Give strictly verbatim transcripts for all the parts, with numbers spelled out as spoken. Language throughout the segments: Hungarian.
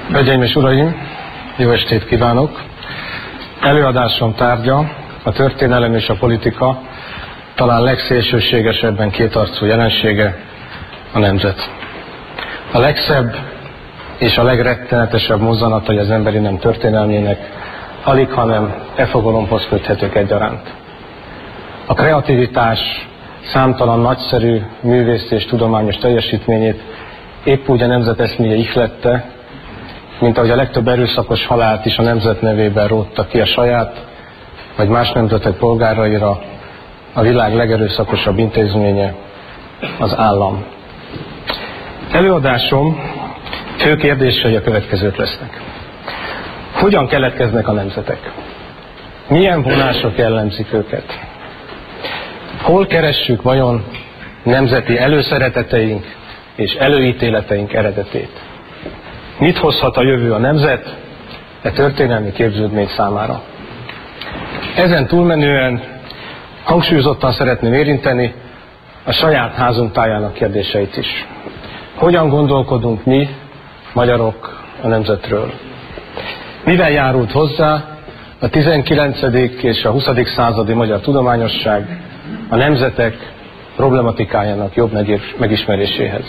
Hölgyeim és uraim, jó estét kívánok! Előadásom tárgya a történelem és a politika talán legszélsőségesebben kétarcú jelensége, a nemzet. A legszebb és a legrettenetesebb mozzanatai az emberi nem történelmének alig, hanem e fogalomhoz köthetők egyaránt. A kreativitás számtalan nagyszerű művész és tudományos teljesítményét épp úgy a nemzet eszméje ihlette, mint ahogy a legtöbb erőszakos halált is a nemzet nevében rótta ki a saját vagy más nemzetek polgáraira a világ legerőszakosabb intézménye, az állam. Előadásom fő kérdései a következők lesznek. Hogyan keletkeznek a nemzetek? Milyen vonások jellemzik őket? Hol keressük vajon nemzeti előszereteteink és előítéleteink eredetét? Mit hozhat a jövő a nemzet e történelmi képződmény számára? Ezen túlmenően hangsúlyozottan szeretném érinteni a saját házunk tájának kérdéseit is. Hogyan gondolkodunk mi, magyarok, a nemzetről? Mivel járult hozzá a tizenkilencedik és a huszadik századi magyar tudományosság a nemzetek problematikájának jobb megismeréséhez?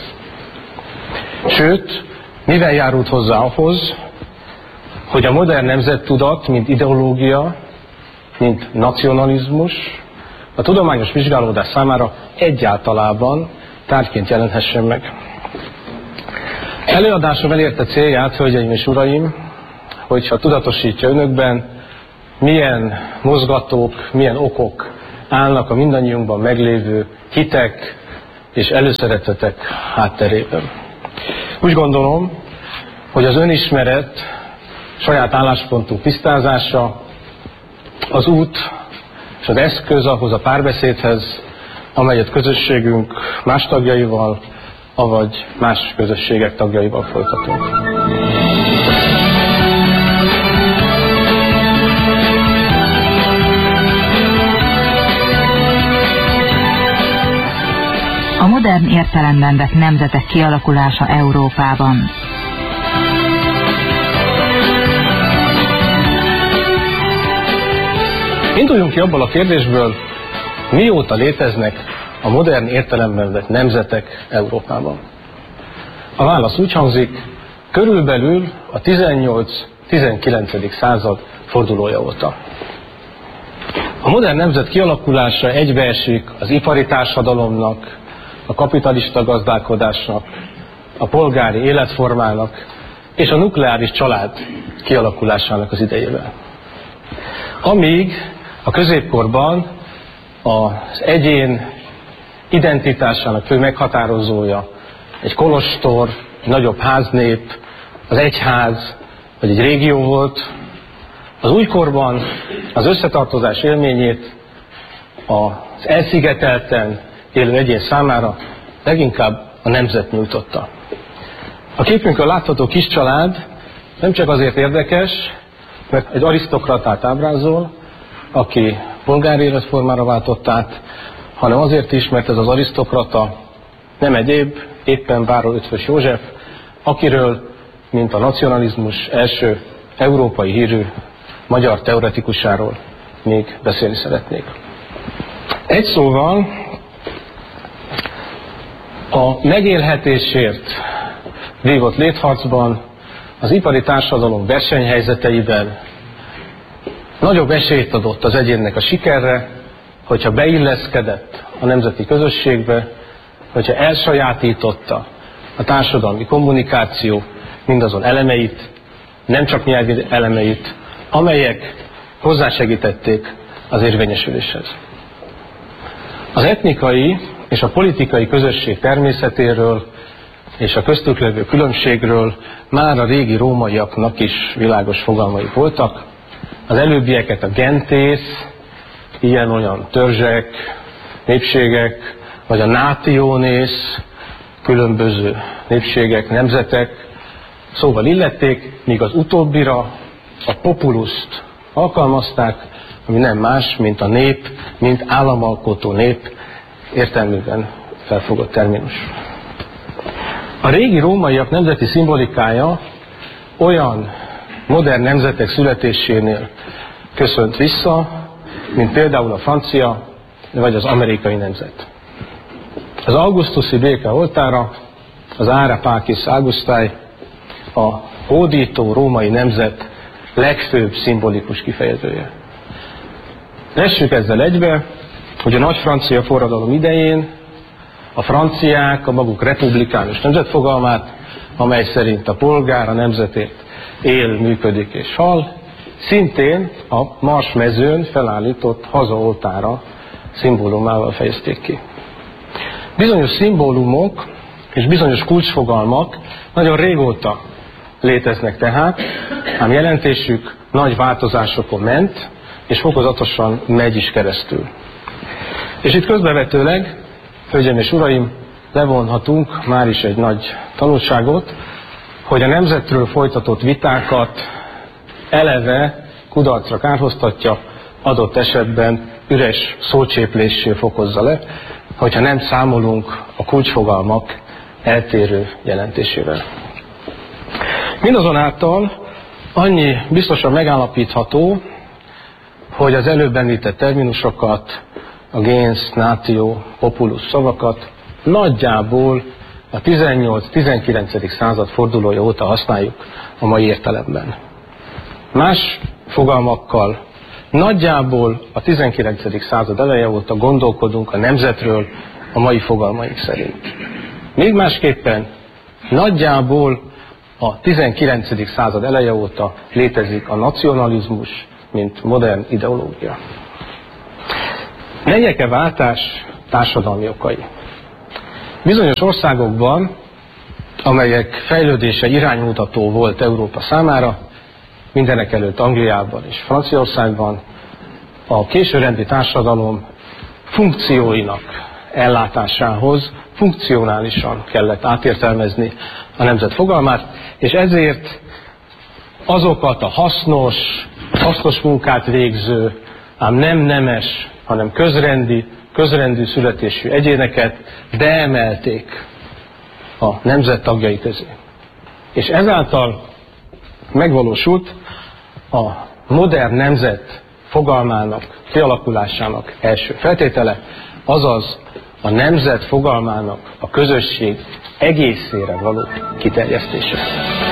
Sőt, mivel járult hozzá ahhoz, hogy a modern nemzettudat, mint ideológia, mint nacionalizmus, a tudományos vizsgálódás számára egyáltalában tárgyként jelenhessen meg. Előadásom elérte célját, hölgyeim és uraim, hogyha tudatosítja önökben, milyen mozgatók, milyen okok állnak a mindannyiunkban meglévő hitek és előszeretetek hátterében. Úgy gondolom, hogy az önismeret, saját álláspontunk tisztázása az út és az eszköz ahhoz a párbeszédhez, amelyet közösségünk más tagjaival, avagy más közösségek tagjaival folytatunk. A modern értelemben vett nemzetek kialakulása Európában. Induljunk ki abból a kérdésből, mióta léteznek a modern értelemben vett nemzetek Európában. A válasz úgy hangzik, körülbelül a tizennyolc-tizenkilencedik század fordulója óta. A modern nemzet kialakulása egybeesik az ipari társadalomnak, a kapitalista gazdálkodásnak, a polgári életformának és a nukleáris család kialakulásának az idejével. Amíg a középkorban az egyén identitásának fő meghatározója egy kolostor, egy nagyobb háznép, az egyház vagy egy régió volt, az újkorban az összetartozás élményét az elszigetelten élő egyén számára leginkább a nemzet nyújtotta. A képünkön látható kis család nem csak azért érdekes, mert egy arisztokratát ábrázol, aki polgári életformára váltott át, hanem azért is, mert ez az arisztokrata nem egyéb, éppen báró Eötvös József, akiről, mint a nacionalizmus első európai hírű magyar teoretikusáról még beszélni szeretnék. Egy szóval, a megélhetésért vívott létharcban, az ipari társadalom versenyhelyzeteiben nagyobb esélyt adott az egyénnek a sikerre, hogyha beilleszkedett a nemzeti közösségbe, hogyha elsajátította a társadalmi kommunikáció mindazon elemeit, nem csak nyelvi elemeit, amelyek hozzásegítették az érvényesüléshez. Az etnikai és a politikai közösség természetéről és a köztük levő különbségről már a régi rómaiaknak is világos fogalmai voltak. Az előbbieket a gentész, ilyen-olyan törzsek, népségek, vagy a nationes, különböző népségek, nemzetek szóval illették, míg az utóbbira a populuszt alkalmazták, ami nem más, mint a nép, mint államalkotó nép értelműben felfogott terminus. A régi rómaiak nemzeti szimbolikája olyan modern nemzetek születésénél köszönt vissza, mint például a francia vagy az amerikai nemzet. Az augusztusi béke oltára az Ara Pacis Augustae, a hódító római nemzet legfőbb szimbolikus kifejezője. Vessük ezzel egybe, hogy a nagy francia forradalom idején a franciák a maguk republikánus nemzetfogalmát, amely szerint a polgár a nemzetért él, működik és hal, szintén a Marsmezőn felállított hazaoltára szimbólumával fejezték ki. Bizonyos szimbólumok és bizonyos kulcsfogalmak nagyon régóta léteznek tehát, ám jelentésük nagy változásokon ment, és fokozatosan megy is keresztül. És itt közbevetőleg, hölgyeim és uraim, levonhatunk már is egy nagy tanulságot, hogy a nemzetről folytatott vitákat eleve kudarcra kárhoztatja, adott esetben üres szócsépléssel fokozza le, hogyha nem számolunk a kulcsfogalmak eltérő jelentésével. Mindazonáltal annyi biztosan megállapítható, hogy az előbb említett terminusokat, a gens, natio, populus szavakat nagyjából a tizennyolc-tizenkilencedik század fordulója óta használjuk a mai értelemben. Más fogalmakkal nagyjából a tizenkilencedik század eleje óta gondolkodunk a nemzetről a mai fogalmaink szerint. Még másképpen nagyjából a tizenkilencedik század eleje óta létezik a nacionalizmus, mint modern ideológia. Melyek-e váltás társadalmi okai? Bizonyos országokban, amelyek fejlődése iránymutató volt Európa számára, mindenek előtt Angliában és Franciaországban, a későrendi társadalom funkcióinak ellátásához funkcionálisan kellett átértelmezni a nemzet fogalmát, és ezért azokat a hasznos, hasznos munkát végző, ám nem nemes, hanem közrendi, közrendű születésű egyéneket beemelték a nemzet tagjai közé. És ezáltal megvalósult a modern nemzet fogalmának, kialakulásának első feltétele, azaz a nemzet fogalmának a közösség egészére való kiterjesztése.